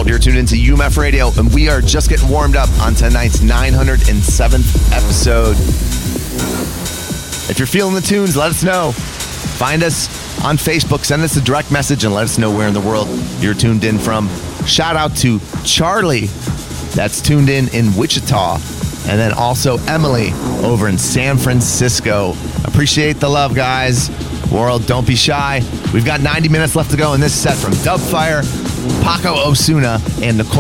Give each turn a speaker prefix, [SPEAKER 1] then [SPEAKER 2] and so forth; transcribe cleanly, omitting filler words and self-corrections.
[SPEAKER 1] world. You're tuned into UMF Radio, and we are just getting warmed up on tonight's 907th episode. If you're feeling the tunes, let us know. Find us on Facebook, send us a direct message, and let us know where in the world you're tuned in from. Shout out to Charlie, that's tuned in Wichita, and then also Emily over in San Francisco. Appreciate the love, guys. World, don't be shy. We've got 90 minutes left to go in this set from Dubfire, Paco Osuna, and Nicole